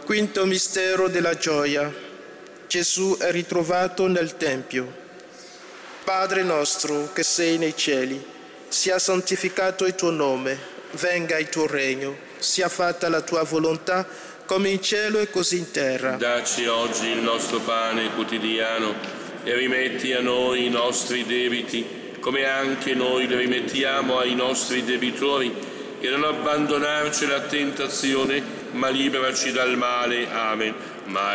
Quinto mistero della gioia. Gesù è ritrovato nel Tempio. Padre nostro che sei nei cieli, sia santificato il tuo nome, venga il tuo regno, sia fatta la tua volontà come in cielo e così in terra. Dacci oggi il nostro pane quotidiano e rimetti a noi i nostri debiti, come anche noi li rimettiamo ai nostri debitori, e non abbandonarci alla tentazione, ma liberaci dal male. Amen.